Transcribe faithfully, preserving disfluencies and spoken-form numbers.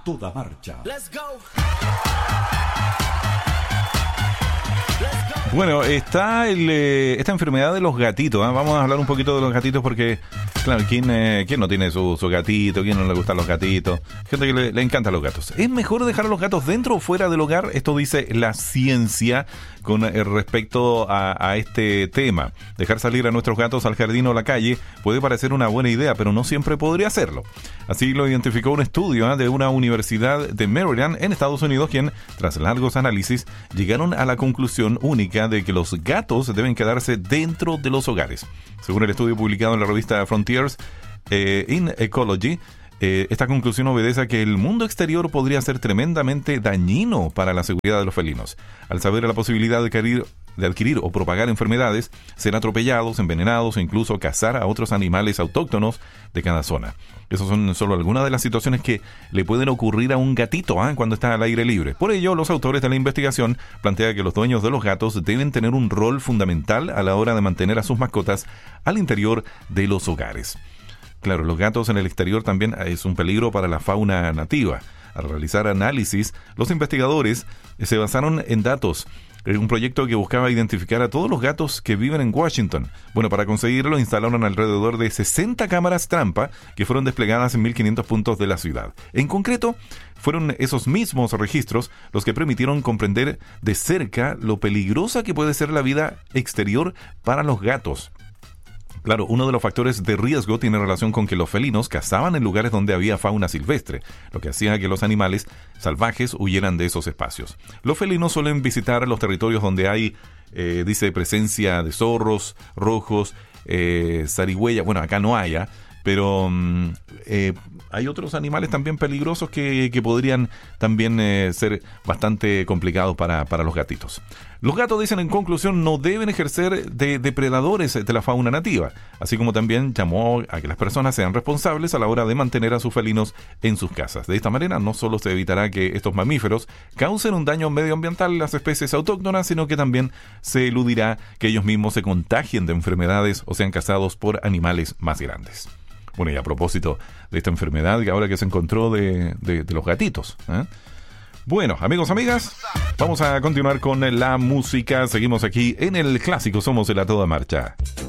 toda marcha. Let's go. Bueno, está el, eh, esta enfermedad de los gatitos, ¿eh? Vamos a hablar un poquito de los gatitos porque, claro, ¿quién, eh, ¿quién no tiene su, su gatito? ¿Quién no le gustan los gatitos? Gente que le, le encantan los gatos. ¿Es mejor dejar a los gatos dentro o fuera del hogar? Esto dice la ciencia con eh, respecto a, a este tema. Dejar salir a nuestros gatos al jardín o a la calle puede parecer una buena idea, pero no siempre podría hacerlo. Así lo identificó un estudio ¿eh? de una universidad de Maryland en Estados Unidos, quien, tras largos análisis, llegaron a la conclusión única de que los gatos deben quedarse dentro de los hogares. Según el estudio publicado en la revista Frontiers eh, in Ecology, eh, esta conclusión obedece a que el mundo exterior podría ser tremendamente dañino para la seguridad de los felinos. Al saber la posibilidad de adquirir, de adquirir o propagar enfermedades, ser atropellados, envenenados o incluso cazar a otros animales autóctonos de cada zona. Esas son solo algunas de las situaciones que le pueden ocurrir a un gatito ¿eh? cuando está al aire libre. Por ello, los autores de la investigación plantean que los dueños de los gatos deben tener un rol fundamental a la hora de mantener a sus mascotas al interior de los hogares. Claro, los gatos en el exterior también es un peligro para la fauna nativa. Al realizar análisis, los investigadores se basaron en datos. Un proyecto que buscaba identificar a todos los gatos que viven en Washington. Bueno, para conseguirlo instalaron alrededor de sesenta cámaras trampa que fueron desplegadas en mil quinientos puntos de la ciudad. En concreto, fueron esos mismos registros los que permitieron comprender de cerca lo peligrosa que puede ser la vida exterior para los gatos. Claro, uno de los factores de riesgo tiene relación con que los felinos cazaban en lugares donde había fauna silvestre, lo que hacía que los animales salvajes huyeran de esos espacios. Los felinos suelen visitar los territorios donde hay, eh, dice, presencia de zorros, rojos, eh, zarigüeyas. Bueno, acá no hay, ¿eh? pero mm, eh, hay otros animales también peligrosos que, que podrían también eh, ser bastante complicados para, para los gatitos. Los gatos, dicen en conclusión, no deben ejercer de depredadores de la fauna nativa, así como también llamó a que las personas sean responsables a la hora de mantener a sus felinos en sus casas. De esta manera, no solo se evitará que estos mamíferos causen un daño medioambiental a las especies autóctonas, sino que también se eludirá que ellos mismos se contagien de enfermedades o sean cazados por animales más grandes. Bueno, y a propósito de esta enfermedad que ahora que se encontró de, de, de los gatitos, ¿eh? Bueno, amigos, amigas, vamos a continuar con la música. Seguimos aquí en el clásico Somos de la Toda Marcha.